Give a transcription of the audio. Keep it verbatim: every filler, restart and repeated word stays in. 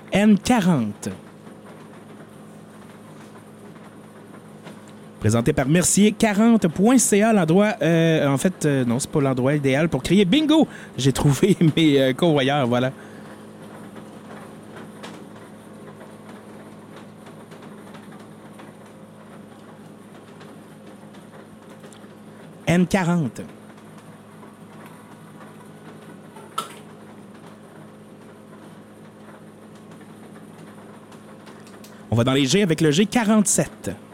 N quarante. Présenté par Mercier quarante point c a, l'endroit... Euh, en fait, euh, non, c'est pas l'endroit idéal pour crier bingo. J'ai trouvé mes euh, convoyeurs, voilà. N quarante. On va dans les G avec le G quarante-sept.